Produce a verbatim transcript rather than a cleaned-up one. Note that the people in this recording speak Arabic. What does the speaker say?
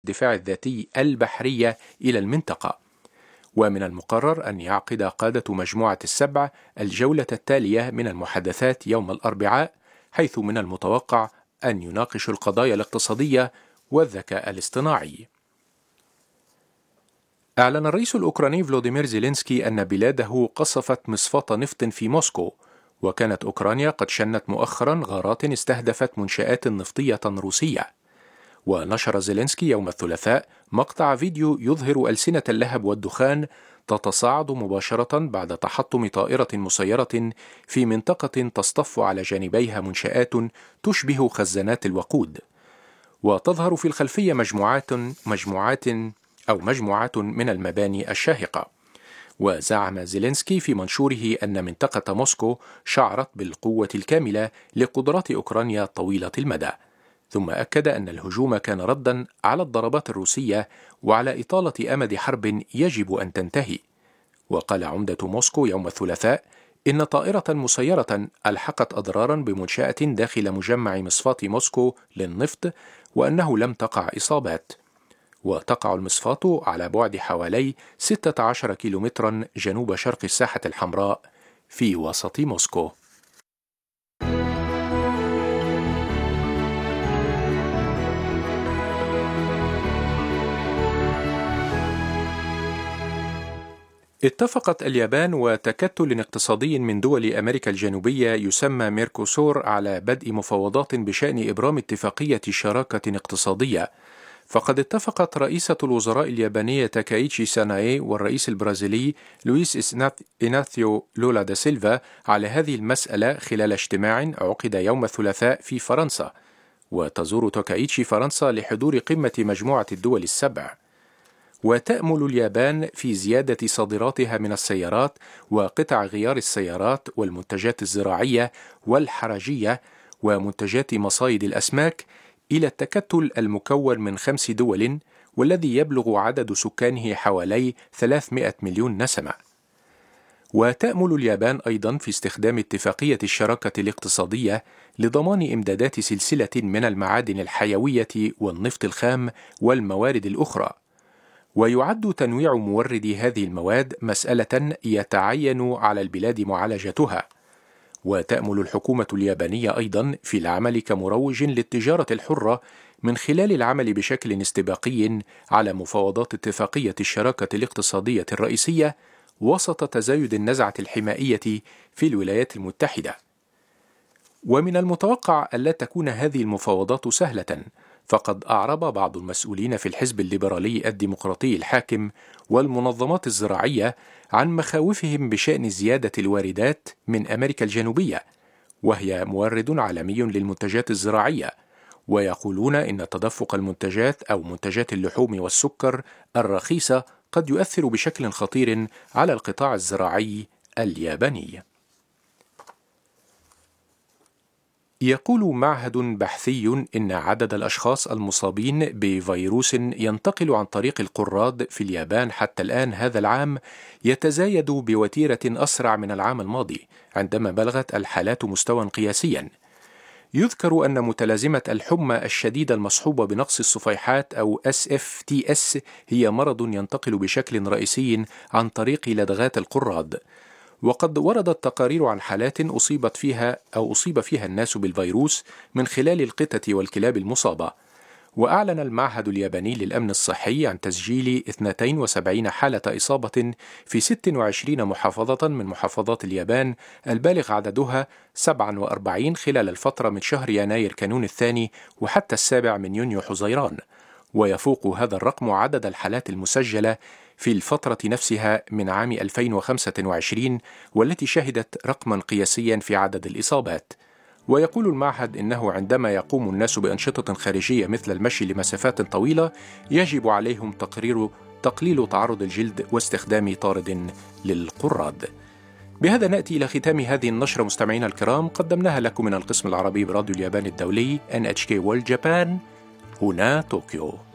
الدفاع الذاتي البحرية إلى المنطقة. ومن المقرر أن يعقد قادة مجموعة السبع الجولة التالية من المحادثات يوم الأربعاء، حيث من المتوقع أن يناقشوا القضايا الاقتصادية والذكاء الاصطناعي. أعلن الرئيس الأوكراني فلوديمير زيلينسكي أن بلاده قصفت مصفاة نفط في موسكو، وكانت أوكرانيا قد شنت مؤخرا غارات استهدفت منشآت نفطية روسية. ونشر زيلينسكي يوم الثلاثاء مقطع فيديو يظهر ألسنة اللهب والدخان تتصاعد مباشرة بعد تحطم طائرة مسيرة في منطقة تصطف على جانبيها منشآت تشبه خزانات الوقود، وتظهر في الخلفية مجموعات مجموعات أو مجموعات من المباني الشاهقة. وزعم زيلينسكي في منشوره أن منطقة موسكو شعرت بالقوة الكاملة لقدرات أوكرانيا طويلة المدى، ثم أكد أن الهجوم كان ردًا على الضربات الروسية وعلى إطالة أمد حرب يجب أن تنتهي. وقال عمدة موسكو يوم الثلاثاء إن طائرة مسيرة ألحقت أضرارا بمنشأة داخل مجمع مصفاة موسكو للنفط، وأنه لم تقع إصابات. وتقع المصفاة على بعد حوالي ستة عشر كيلومترا جنوب شرق الساحة الحمراء في وسط موسكو. اتفقت اليابان وتكتل اقتصادي من دول أمريكا الجنوبية يسمى ميركوسور على بدء مفاوضات بشأن إبرام اتفاقية شراكة اقتصادية. فقد اتفقت رئيسة الوزراء اليابانية تاكايتشي ساناي والرئيس البرازيلي لويس إناثيو لولا دا سيلفا على هذه المسألة خلال اجتماع عقد يوم الثلاثاء في فرنسا. وتزور تاكايتشي فرنسا لحضور قمة مجموعة الدول السبع. وتأمل اليابان في زيادة صادراتها من السيارات وقطع غيار السيارات والمنتجات الزراعية والحرجية ومنتجات مصايد الأسماك إلى التكتل المكون من خمس دول، والذي يبلغ عدد سكانه حوالي ثلاثمائة مليون نسمة. وتأمل اليابان أيضا في استخدام اتفاقية الشراكة الاقتصادية لضمان إمدادات سلسلة من المعادن الحيوية والنفط الخام والموارد الأخرى. ويعد تنويع موردي هذه المواد مسألة يتعين على البلاد معالجتها. وتأمل الحكومة اليابانية أيضا في العمل كمروج للتجارة الحرة من خلال العمل بشكل استباقي على مفاوضات اتفاقية الشراكة الاقتصادية الرئيسية وسط تزايد النزعة الحمائية في الولايات المتحدة. ومن المتوقع ألا تكون هذه المفاوضات سهلة، فقد أعرب بعض المسؤولين في الحزب الليبرالي الديمقراطي الحاكم والمنظمات الزراعية عن مخاوفهم بشأن زيادة الواردات من أمريكا الجنوبية، وهي مورد عالمي للمنتجات الزراعية، ويقولون إن تدفق المنتجات أو منتجات اللحوم والسكر الرخيصة قد يؤثر بشكل خطير على القطاع الزراعي الياباني. يقول معهد بحثي إن عدد الأشخاص المصابين بفيروس ينتقل عن طريق القراد في اليابان حتى الآن هذا العام يتزايد بوتيرة أسرع من العام الماضي، عندما بلغت الحالات مستوى قياسيا. يذكر أن متلازمة الحمى الشديدة المصحوبة بنقص الصفيحات أو إس إف تي إس هي مرض ينتقل بشكل رئيسي عن طريق لدغات القراد. وقد وردت تقارير عن حالات أصيبت فيها أو أصيب فيها الناس بالفيروس من خلال القطط والكلاب المصابة. وأعلن المعهد الياباني للأمن الصحي عن تسجيل اثنتين وسبعين حالة إصابة في ست وعشرين محافظة من محافظات اليابان، البالغ عددها سبعة وأربعين خلال الفترة من شهر يناير كانون الثاني وحتى السابع من يونيو حزيران. ويفوق هذا الرقم عدد الحالات المسجلة في الفترة نفسها من عام ألفين وخمسة وعشرين، والتي شهدت رقما قياسيا في عدد الإصابات. ويقول المعهد إنه عندما يقوم الناس بأنشطة خارجية مثل المشي لمسافات طويلة يجب عليهم تقرير تقليل تعرض الجلد واستخدام طارد للقراد. بهذا نأتي إلى ختام هذه النشرة مستمعينا الكرام، قدمناها لكم من القسم العربي براديو اليابان الدولي إن إتش كي World Japan هنا طوكيو.